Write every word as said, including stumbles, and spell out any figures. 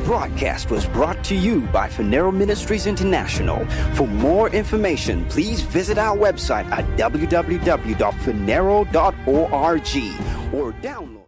broadcast was brought to you by Phaneroo Ministries International. For more information, please visit our website at w w w dot phaneroo dot org or download.